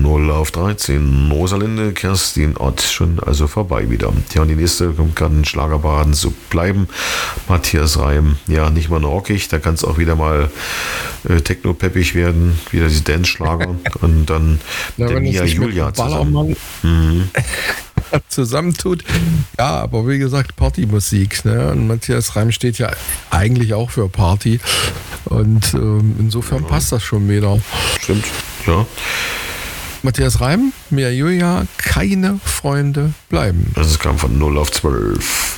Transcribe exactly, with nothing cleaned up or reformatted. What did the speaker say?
null auf dreizehn. Rosalinde, Kerstin Ott, schon also vorbei wieder. Ja, und die nächste kommt gerade in Schlagerbaraden zu bleiben. Matthias Reim, ja, nicht mal rockig, da kann es auch wieder mal äh, techno-peppig werden, wieder die Dance-Schlager und dann ja, der Mia Julia zusammen. Mhm. zusammentut. Ja, aber wie gesagt, Partymusik. Ne? Und Matthias Reim steht ja eigentlich auch für Party. Und ähm, insofern ja. passt das schon wieder. Stimmt, ja. Matthias Reim, Mia Julia, keine Freunde bleiben. Das kam von null auf zwölf.